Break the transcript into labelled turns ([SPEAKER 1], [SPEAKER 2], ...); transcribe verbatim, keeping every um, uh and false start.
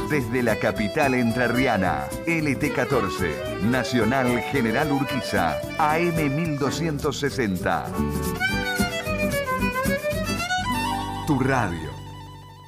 [SPEAKER 1] desde la capital entrerriana. L T catorce, Nacional General Urquiza, A M mil doscientos sesenta. Tu radio.